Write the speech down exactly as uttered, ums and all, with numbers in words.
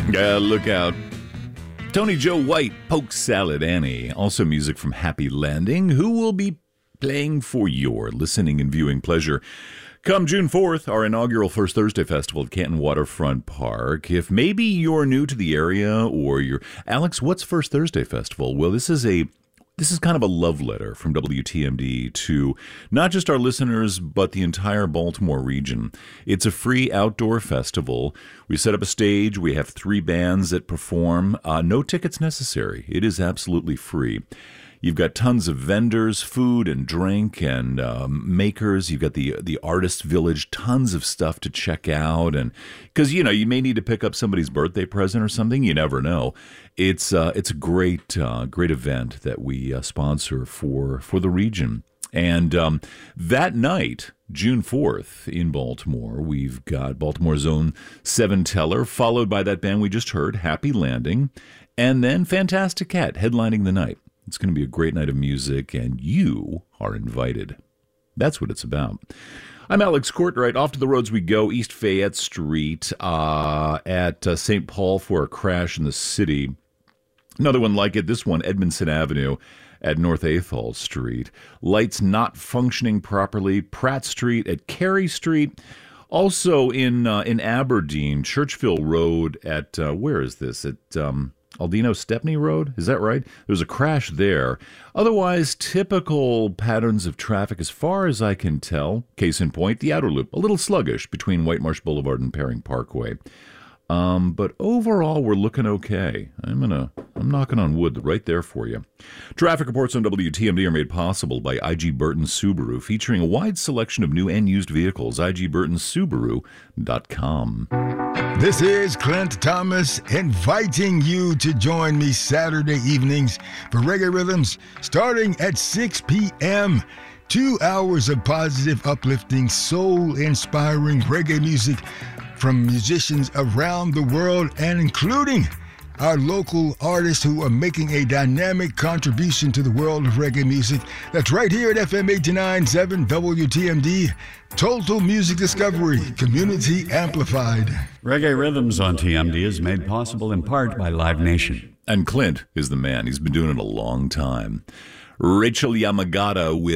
Yeah, look out. Tony Joe White, Poke Salad Annie. Also music from Happy Landing, who will be playing for your listening and viewing pleasure. Come June fourth, our inaugural First Thursday Festival at Canton Waterfront Park. If maybe you're new to the area or you're... Alex, what's First Thursday Festival? Well, this is a... This is kind of a love letter from W T M D to not just our listeners, but the entire Baltimore region. It's a free outdoor festival. We set up a stage. We have three bands that perform. Uh, no tickets necessary. It is absolutely free. You've got tons of vendors, food and drink, and um, makers. You've got the the artist village, tons of stuff to check out, and because you know you may need to pick up somebody's birthday present or something. You never know. It's uh, it's a great uh, great event that we uh, sponsor for for the region. And um, that night, June fourth, in Baltimore, we've got Baltimore's own Seven Teller, followed by that band we just heard, Happy Landing, and then Fantastic Cat headlining the night. It's going to be a great night of music, and you are invited. That's what it's about. I'm Alex Courtwright. Off to the roads we go. East Fayette Street uh, at uh, Saint Paul for a crash in the city. Another one like it, this one, Edmondson Avenue at North Athol Street. Lights not functioning properly. Pratt Street at Carey Street. Also in uh, in Aberdeen, Churchville Road at, uh, where is this? At... Um, Aldino Stepney Road, is that right? There was a crash there. Otherwise, typical patterns of traffic as far as I can tell. Case in point, the outer loop, a little sluggish between White Marsh Boulevard and Paring Parkway. Um, but overall, we're looking okay. I'm gonna, I'm knocking on wood right there for you. Traffic reports on W T M D are made possible by I G Burton Subaru, featuring a wide selection of new and used vehicles. I G Burton Subaru dot com. This is Clint Thomas inviting you to join me Saturday evenings for Reggae Rhythms starting at six p.m. Two hours of positive, uplifting, soul-inspiring reggae music from musicians around the world and including our local artists who are making a dynamic contribution to the world of reggae music. That's right here at F M eighty-nine point seven W T M D. Total Music Discovery, Community Amplified. Reggae Rhythms on T M D is made possible in part by Live Nation. And Clint is the man. He's been doing it a long time. Rachel Yamagata with